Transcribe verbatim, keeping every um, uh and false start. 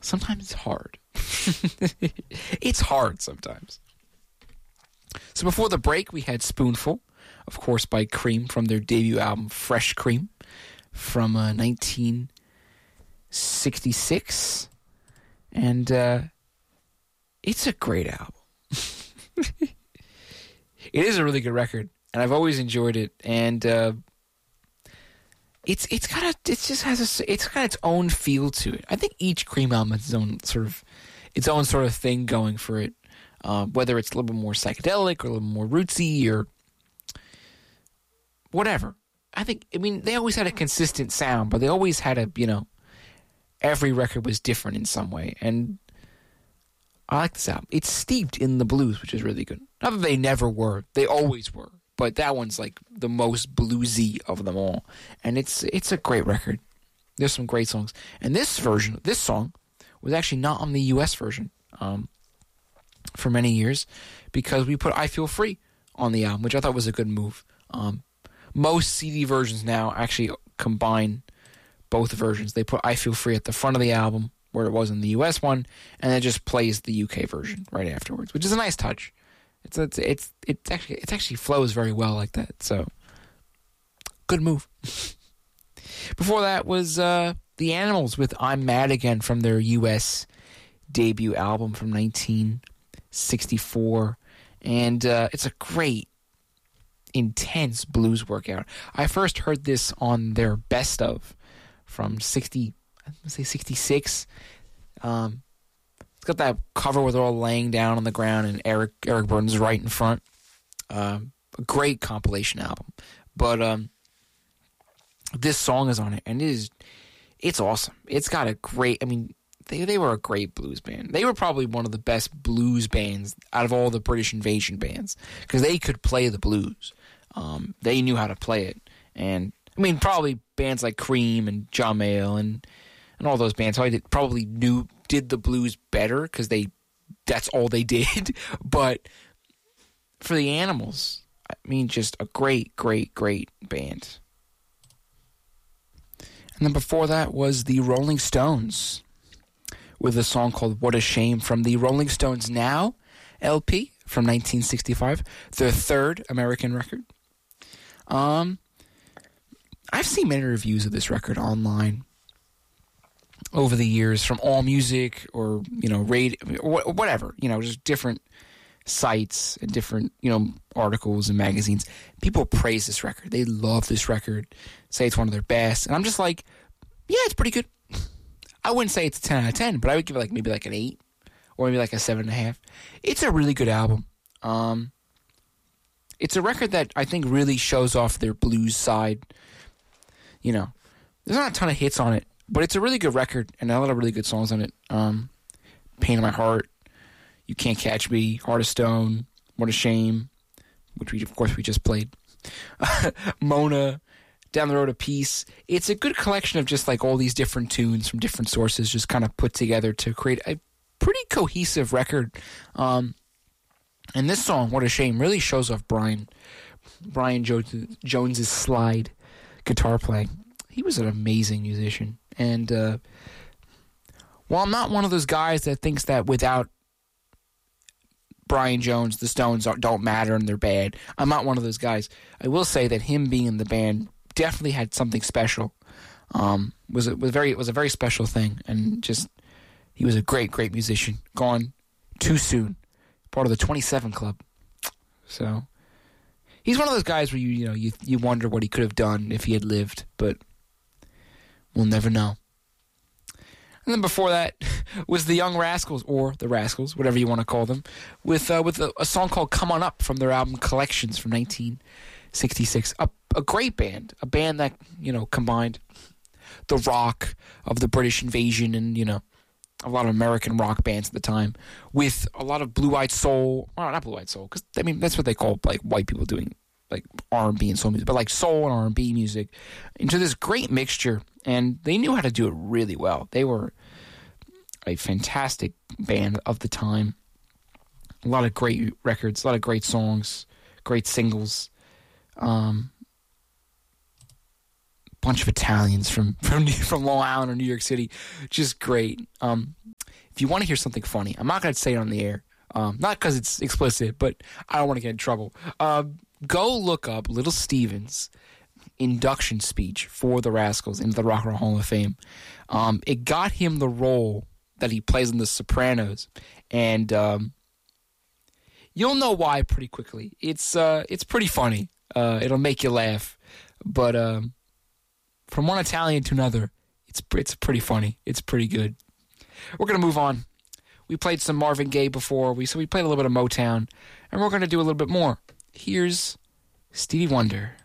sometimes it's hard. It's hard sometimes. So before the break, we had Spoonful, of course, by Cream from their debut album, Fresh Cream, from uh, nineteen sixty-six. And uh, it's a great album. It is a really good record, and I've always enjoyed it. And uh, it's it's got a it just has a it's got its own feel to it. I think each Cream album has its own sort of its own sort of thing going for it. Uh, whether it's a little bit more psychedelic or a little more rootsy or whatever. I think, I mean, they always had a consistent sound, but they always had a, you know, every record was different in some way. And I like this album. It's steeped in the blues, which is really good. Not that they never were. They always were. But that one's like the most bluesy of them all. And it's it's a great record. There's some great songs. And this version, this song, was actually not on the U S version. Um... for many years, because we put I Feel Free on the album, which I thought was a good move. Um, most C D versions now actually combine both versions. They put I Feel Free at the front of the album, where it was in the U S one, and then just plays the U K version right afterwards, which is a nice touch. It's it's it's, it's actually it actually flows very well like that. So good move. Before that was uh, The Animals with I'm Mad Again from their U S debut album from nineteen sixty-four, and uh, it's a great, intense blues workout. I first heard this on their best of from sixty, I want to say sixty-six. Um, it's got that cover where they're all laying down on the ground, and Eric Eric Burdon's is right in front. Um, a great compilation album, but um, this song is on it, and it is it's awesome. It's got a great, I mean. They they were a great blues band. They were probably one of the best blues bands out of all the British Invasion bands, because they could play the blues. Um, they knew how to play it. And, I mean, probably bands like Cream and John Mayall and, and all those bands probably, did, probably knew, did the blues better, because they that's all they did. But for the Animals, I mean, just a great, great, great band. And then before that was the Rolling Stones, with a song called What a Shame from the Rolling Stones Now L P from nineteen sixty-five, their third American record. Um, I've seen many reviews of this record online over the years from AllMusic or, you know, radio, or whatever, you know, just different sites and different, you know, articles and magazines. People praise this record. They love this record, say it's one of their best. And I'm just like, yeah, it's pretty good. I wouldn't say it's a ten out of ten, but I would give it like maybe like an eight or maybe like a seven point five. It's a really good album. Um, it's a record that I think really shows off their blues side. You know, there's not a ton of hits on it, but it's a really good record and a lot of really good songs on it. Um, Pain in My Heart, You Can't Catch Me, Heart of Stone, What a Shame, which we of course we just played. Mona, Down the Road of Peace. It's a good collection of just like all these different tunes from different sources just kind of put together to create a pretty cohesive record. Um, and this song, What a Shame, really shows off Brian Brian Jones, Jones's slide guitar playing. He was an amazing musician. And uh, while I'm not one of those guys that thinks that without Brian Jones, the Stones don't matter and they're bad, I'm not one of those guys. I will say that him being in the band definitely had something special. Um, was it was very it was a very special thing, and just he was a great great musician. Gone too soon, part of the twenty-seven Club. So he's one of those guys where you you know you you wonder what he could have done if he had lived, but we'll never know. And then before that was the Young Rascals, or the Rascals, whatever you want to call them, with uh, with a, a song called "Come On Up" from their album Collections from nineteen sixty-six. A, a great band, a band that, you know, combined the rock of the British Invasion and, you know, a lot of American rock bands at the time with a lot of blue-eyed soul. Well, not blue-eyed soul, because, I mean, that's what they call, like, white people doing, like, R and B and soul music, but, like, soul and R and B music into this great mixture, and they knew how to do it really well. They were a fantastic band of the time. A lot of great records, a lot of great songs, great singles. Um, bunch of Italians from from from Long Island or New York City. Just great. Um, if you want to hear something funny, I'm not going to say it on the air. Um, not because it's explicit, but I don't want to get in trouble. Uh, go look up Little Steven's induction speech for the Rascals into the Rock and Roll Hall of Fame. Um, it got him the role that he plays in The Sopranos, and um, you'll know why pretty quickly. It's uh, it's pretty funny. Uh, it'll make you laugh, but um, from one Italian to another, it's it's pretty funny. It's pretty good. We're gonna move on. We played some Marvin Gaye before, we so we played a little bit of Motown, and we're gonna do a little bit more. Here's Stevie Wonder.